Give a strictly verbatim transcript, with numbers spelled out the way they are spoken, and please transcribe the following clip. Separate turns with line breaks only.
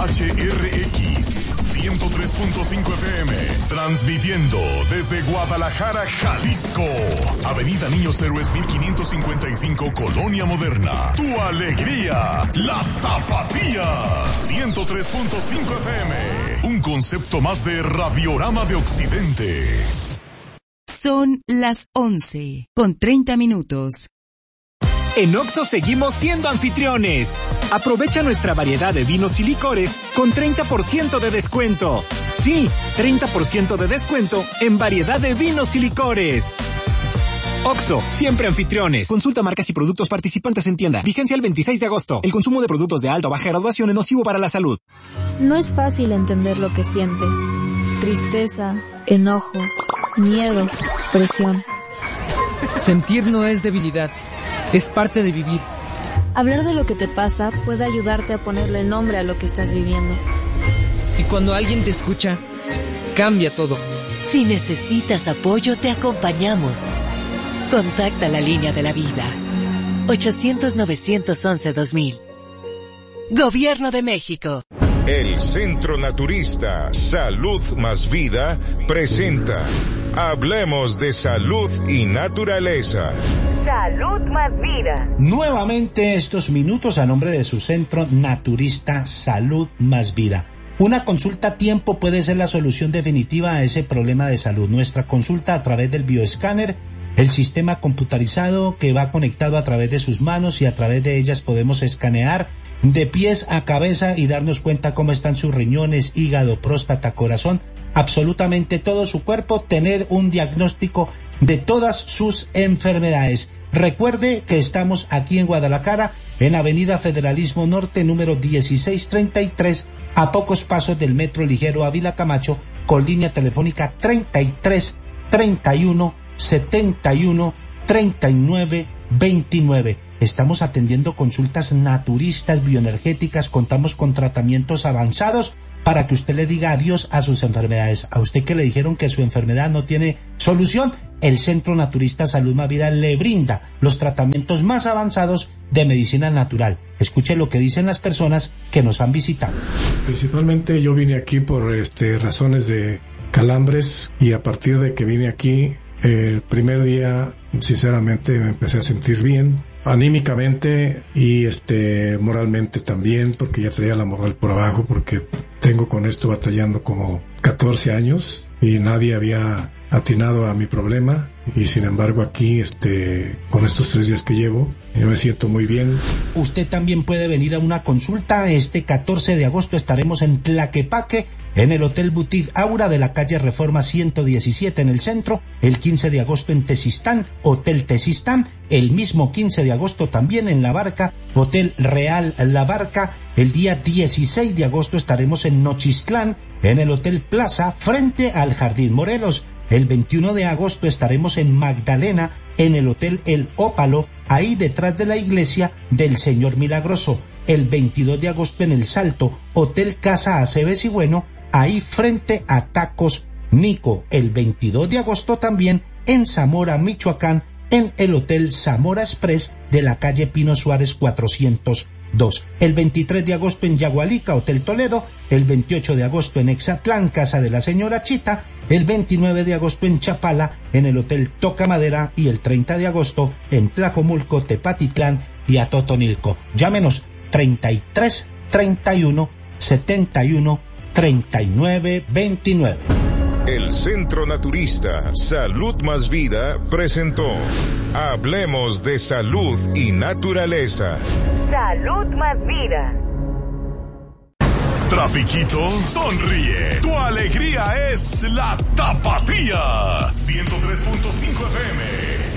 H R X ciento tres punto cinco F M, transmitiendo desde Guadalajara, Jalisco. Avenida Niños Héroes mil quinientos cincuenta y cinco, Colonia Moderna. Tu alegría, la Tapatía. ciento tres punto cinco F M, un concepto más de Radiorama de Occidente.
Son las once, con treinta minutos.
En Oxxo seguimos siendo anfitriones. Aprovecha nuestra variedad de vinos y licores con treinta por ciento de descuento. Sí, treinta por ciento de descuento en variedad de vinos y licores. Oxxo, siempre anfitriones. Consulta marcas y productos participantes en tienda. Vigencia el veintiséis de agosto. El consumo de productos de alta o baja graduación es nocivo para la salud.
No es fácil entender lo que sientes. Tristeza, enojo, miedo, presión.
Sentir no es debilidad. Es parte de vivir.
Hablar de lo que te pasa puede ayudarte a ponerle nombre a lo que estás viviendo.
Y cuando alguien te escucha, cambia todo.
Si necesitas apoyo, te acompañamos. Contacta la línea de la vida. ochocientos, novecientos once, dos mil. Gobierno de México.
El Centro Naturista Salud Más Vida presenta Hablemos de Salud y Naturaleza.
Salud Más Vida.
Nuevamente estos minutos a nombre de su Centro Naturista Salud Más Vida. Una consulta a tiempo puede ser la solución definitiva a ese problema de salud. Nuestra consulta a través del bioescáner, el sistema computarizado que va conectado a través de sus manos y a través de ellas podemos escanear de pies a cabeza y darnos cuenta cómo están sus riñones, hígado, próstata, corazón, absolutamente todo su cuerpo, tener un diagnóstico de todas sus enfermedades. Recuerde que estamos aquí en Guadalajara, en Avenida Federalismo Norte, número dieciséis treinta y tres, a pocos pasos del Metro Ligero Ávila Camacho, con línea telefónica treinta y tres, treinta y uno, setenta y uno, treinta y nueve, veintinueve. Estamos atendiendo consultas naturistas, bioenergéticas, contamos con tratamientos avanzados para que usted le diga adiós a sus enfermedades. A usted que le dijeron que su enfermedad no tiene solución, el Centro Naturista Salud Más Vida le brinda los tratamientos más avanzados de medicina natural. Escuche lo que dicen las personas que nos han visitado.
Principalmente yo vine aquí por este razones de calambres y a partir de que vine aquí, el primer día sinceramente me empecé a sentir bien. Anímicamente y este moralmente también, porque ya traía la moral por abajo, porque tengo con esto batallando como catorce años y nadie había atinado a mi problema y sin embargo aquí este con estos tres días que llevo yo me siento muy bien.
Usted también puede venir a una consulta. Este catorce de agosto estaremos en Tlaquepaque, en el Hotel Boutique Aura de la calle Reforma ciento diecisiete en el centro. El quince de agosto en Tezistán, Hotel Tezistán. El mismo quince de agosto también en La Barca, Hotel Real La Barca. El día dieciséis de agosto estaremos en Nochistlán, en el Hotel Plaza, frente al Jardín Morelos. El veintiuno de agosto estaremos en Magdalena, en el Hotel El Ópalo, ahí detrás de la iglesia del Señor Milagroso. El veintidós de agosto en El Salto, Hotel Casa Aceves y Bueno, ahí frente a Tacos Nico. El veintidós de agosto también en Zamora, Michoacán, en el Hotel Zamora Express de la calle Pino Suárez cuatrocientos dos. El veintitrés de agosto en Yagualica, Hotel Toledo. El veintiocho de agosto en Exatlán, Casa de la Señora Chita. El veintinueve de agosto en Chapala, en el Hotel Toca Madera. Y el treinta de agosto en Tlajomulco, Tepatitlán y Atotonilco. Llámenos treinta y tres, treinta y uno, setenta y uno, treinta y nueve, veintinueve.
El Centro Naturista Salud Más Vida presentó Hablemos de Salud y Naturaleza.
Salud Más Vida.
Trafiquito, sonríe. Tu alegría es la Tapatía. ciento tres punto cinco F M.